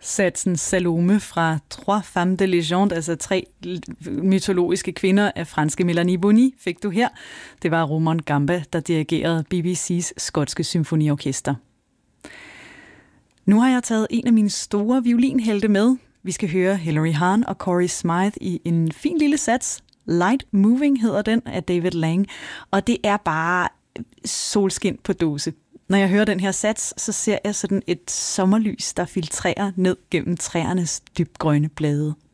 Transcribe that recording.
Satsen Salome fra Trois Femmes de Légende, altså 3 mytologiske kvinder af franske Mélanie Bonny, fik du her. Det var Roman Gamba, der dirigerede BBC's skotske symfoniorkester. Nu har jeg taget en af mine store violinhelte med. Vi skal høre Hilary Hahn og Corey Smythe i en fin lille sats. Light Moving hedder den af David Lang, og det er bare solskin på dåse. Når jeg hører den her sats, så ser jeg sådan et sommerlys, der filtrerer ned gennem træernes dybgrønne blade.